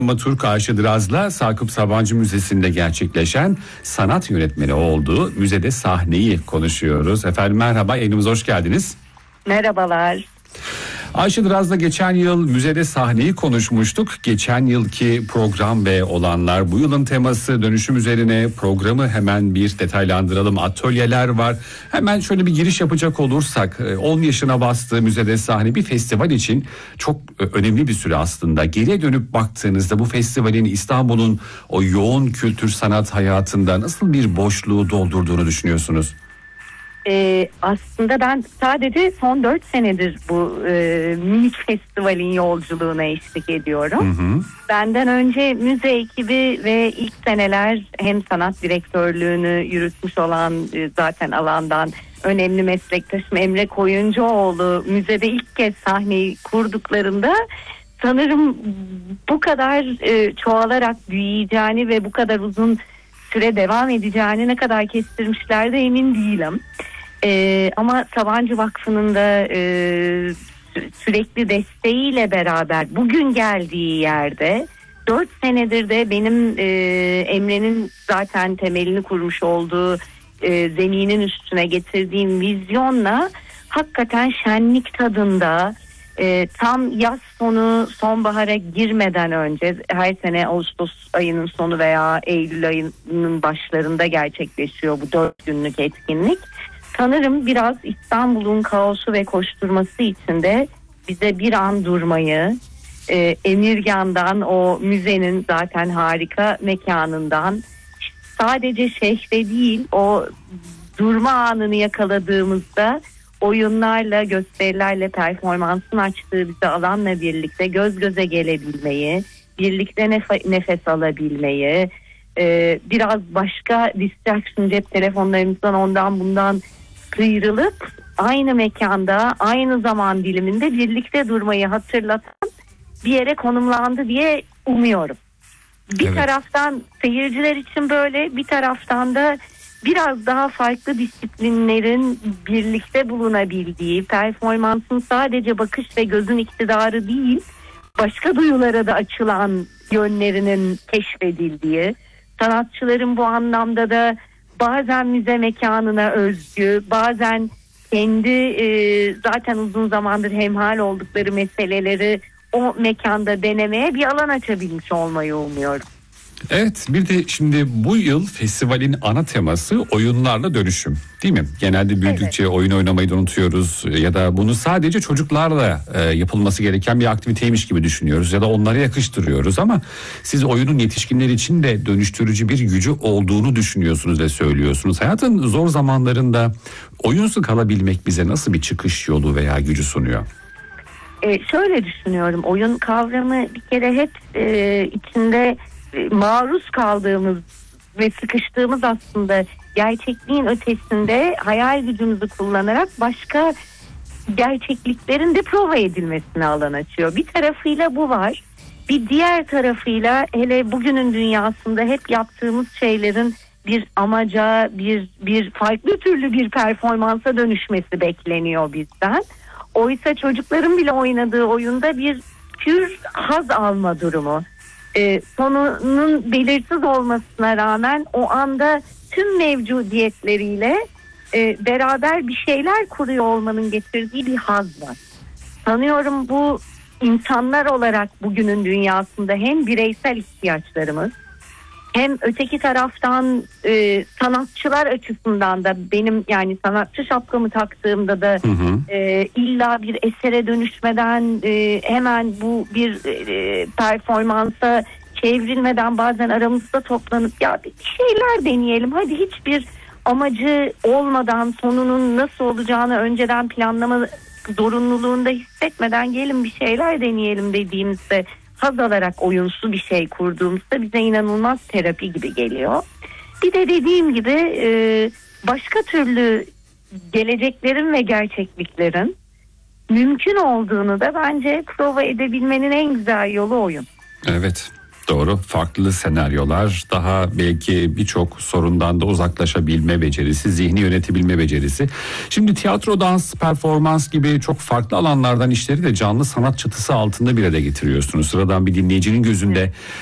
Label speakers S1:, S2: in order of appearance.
S1: Dramaturg Ayşe Draz'la Sakıp Sabancı Müzesi'nde gerçekleşen sanat yönetmeni olduğu müzede sahneyi konuşuyoruz. Efendim merhaba, yayınımıza hoş geldiniz.
S2: Merhabalar.
S1: Ayşe Draz'la geçen yıl müzede sahneyi konuşmuştuk. Geçen yılki program ve olanlar, bu yılın teması dönüşüm üzerine. Programı hemen bir detaylandıralım. Atölyeler var. Hemen şöyle bir giriş yapacak olursak, 10 yaşına bastığı müzede sahne bir festival için çok önemli bir süre aslında. Geriye dönüp baktığınızda bu festivalin İstanbul'un o yoğun kültür sanat hayatında nasıl bir boşluğu doldurduğunu düşünüyorsunuz?
S2: Aslında ben sadece son 4 senedir bu minik festivalin yolculuğuna eşlik ediyorum. Hı. Benden önce müze ekibi ve ilk seneler hem sanat direktörlüğünü yürütmüş olan zaten alandan önemli meslektaşım Emre Koyuncuoğlu müzede ilk kez sahneyi kurduklarında sanırım bu kadar çoğalarak büyüyeceğini ve bu kadar uzun süre devam edeceğini ne kadar kestirmişler de emin değilim. Ama Sabancı Vakfı'nın da sürekli desteğiyle beraber bugün geldiği yerde 4 senedir de benim Emre'nin zaten temelini kurmuş olduğu zeminin üstüne getirdiğim vizyonla hakikaten şenlik tadında tam yaz sonu sonbahara girmeden önce her sene Ağustos ayının sonu veya Eylül ayının başlarında gerçekleşiyor bu 4 günlük etkinlik. Sanırım biraz İstanbul'un kaosu ve koşturması içinde bize bir an durmayı, Emirgan'dan, o müzenin zaten harika mekanından sadece şehre değil o durma anını yakaladığımızda oyunlarla, gösterilerle performansın açtığı bize alanla birlikte göz göze gelebilmeyi, birlikte nefes alabilmeyi, biraz başka distraction cep telefonlarımızdan ondan bundan sıyrılıp aynı mekanda, aynı zaman diliminde birlikte durmayı hatırlatan bir yere konumlandı diye umuyorum. Bir taraftan seyirciler için böyle, bir taraftan da biraz daha farklı disiplinlerin birlikte bulunabildiği, performansın sadece bakış ve gözün iktidarı değil, başka duyulara da açılan yönlerinin keşfedildiği, sanatçıların bu anlamda da bazen müze mekanına özgü, bazen kendi zaten uzun zamandır hemhal oldukları meseleleri o mekanda denemeye bir alan açabilmiş olmayı umuyorum.
S1: Evet, bir de şimdi bu yıl festivalin ana teması oyunlarla dönüşüm, değil mi? Genelde büyüdükçe oyun oynamayı da unutuyoruz ya da bunu sadece çocuklarla yapılması gereken bir aktiviteymiş gibi düşünüyoruz ya da onlara yakıştırıyoruz, ama siz oyunun yetişkinler için de dönüştürücü bir gücü olduğunu düşünüyorsunuz ve söylüyorsunuz. Hayatın zor zamanlarında oyunsuz kalabilmek bize nasıl bir çıkış yolu veya gücü sunuyor?
S2: Şöyle düşünüyorum, oyun kavramı bir kere hep içinde maruz kaldığımız ve sıkıştığımız aslında gerçekliğin ötesinde hayal gücümüzü kullanarak başka gerçekliklerin de prova edilmesine alan açıyor. Bir tarafıyla bu var. Bir diğer tarafıyla hele bugünün dünyasında hep yaptığımız şeylerin bir amaca, bir farklı türlü bir performansa dönüşmesi bekleniyor bizden. Oysa çocukların bile oynadığı oyunda bir pür haz alma durumu. Sonunun belirsiz olmasına rağmen o anda tüm mevcudiyetleriyle beraber bir şeyler kuruyor olmanın getirdiği bir haz var. Sanıyorum bu insanlar olarak bugünün dünyasında hem bireysel ihtiyaçlarımız hem öteki taraftan sanatçılar açısından da benim yani sanatçı şapkamı taktığımda da illa bir esere dönüşmeden hemen bu bir performansa çevrilmeden bazen aramızda toplanıp ya bir şeyler deneyelim, hadi hiçbir amacı olmadan sonunun nasıl olacağını önceden planlama zorunluluğunda hissetmeden gelin bir şeyler deneyelim dediğimizde haz alarak oyunsu bir şey kurduğumuzda bize inanılmaz terapi gibi geliyor. Bir de dediğim gibi başka türlü geleceklerin ve gerçekliklerin mümkün olduğunu da bence prova edebilmenin en güzel yolu oyun.
S1: Evet. Doğru, farklı senaryolar, daha belki birçok sorundan da uzaklaşabilme becerisi, zihni yönetebilme becerisi. Şimdi tiyatro, dans, performans gibi çok farklı alanlardan işleri de canlı sanat çatısı altında bir araya getiriyorsunuz. Sıradan bir dinleyicinin gözünde